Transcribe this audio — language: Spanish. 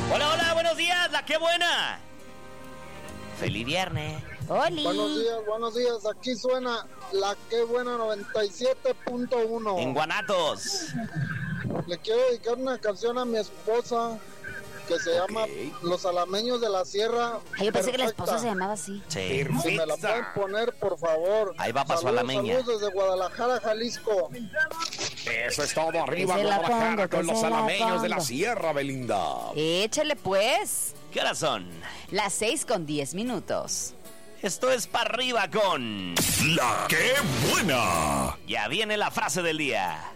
Hola, hola, buenos días, la que buena. Feliz viernes. ¡Oli! Buenos días. Aquí suena la que buena 97.1. En Guanatos. Le quiero dedicar una canción a mi esposa que se llama Los Alameños de la Sierra. Ay, yo pensé que la esposa se llamaba así. Sí. Si me la pueden poner, por favor. Ahí va pa' su alameña. Saludos desde Guadalajara, Jalisco. Eso es todo, arriba Que se la Guadalajara pongo, con que los se la alameños de la pongo. Sierra, Belinda. Échale pues. ¿Qué horas son? Las 6:10. Esto es para arriba con... La que buena. Ya viene la frase del día.